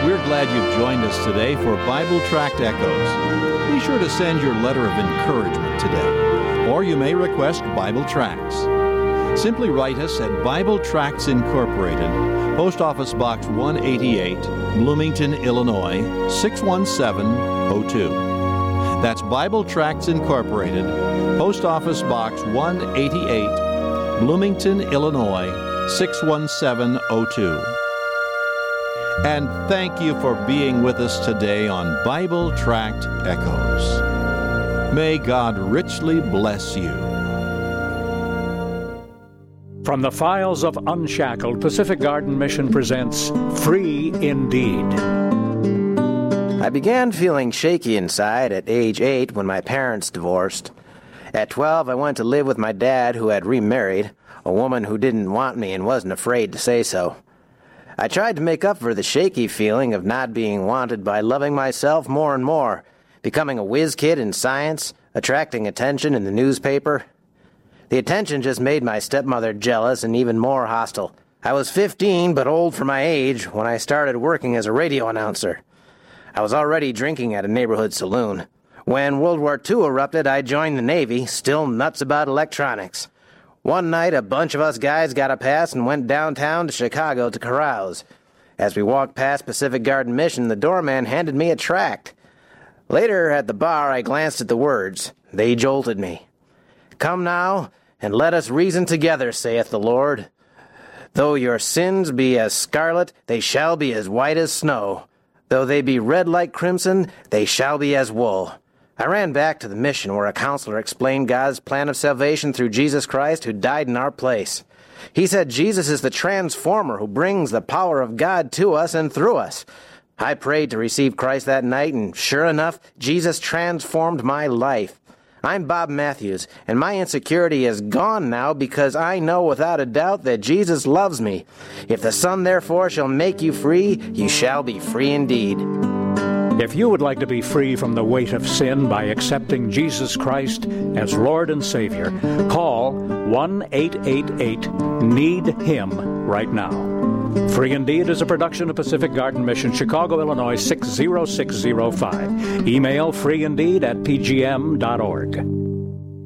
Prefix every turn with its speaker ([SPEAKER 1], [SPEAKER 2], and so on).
[SPEAKER 1] We're glad you've joined us today for Bible Tract Echoes. Be sure to send your letter of encouragement today, or you may request Bible Tracts. Simply write us at Bible Tracts Incorporated, Post Office Box 188, Bloomington, Illinois, 61702. That's Bible Tracts Incorporated, Post Office Box 188, Bloomington, Illinois, 61702. And thank you for being with us today on Bible Tract Echoes. May God richly bless you.
[SPEAKER 2] From the files of Unshackled, Pacific Garden Mission presents Free Indeed.
[SPEAKER 3] I began feeling shaky inside at age 8 when my parents divorced. At 12, I went to live with my dad, who had remarried, a woman who didn't want me and wasn't afraid to say so. I tried to make up for the shaky feeling of not being wanted by loving myself more and more, becoming a whiz kid in science, attracting attention in the newspaper. The attention just made my stepmother jealous and even more hostile. I was 15, but old for my age, when I started working as a radio announcer. I was already drinking at a neighborhood saloon. When World War II erupted, I joined the Navy, still nuts about electronics. One night, a bunch of us guys got a pass and went downtown to Chicago to carouse. As we walked past Pacific Garden Mission, the doorman handed me a tract. Later, at the bar, I glanced at the words. They jolted me. "Come now, and let us reason together, saith the Lord. Though your sins be as scarlet, they shall be as white as snow. Though they be red like crimson, they shall be as wool." I ran back to the mission where a counselor explained God's plan of salvation through Jesus Christ, who died in our place. He said Jesus is the transformer who brings the power of God to us and through us. I prayed to receive Christ that night, and sure enough, Jesus transformed my life. I'm Bob Matthews, and my insecurity is gone now because I know without a doubt that Jesus loves me. If the Son therefore shall make you free, you shall be free indeed.
[SPEAKER 2] If you would like to be free from the weight of sin by accepting Jesus Christ as Lord and Savior, call 1-888-NEED-HIM right now. Free Indeed is a production of Pacific Garden Mission, Chicago, Illinois, 60605. Email freeindeed@pgm.org.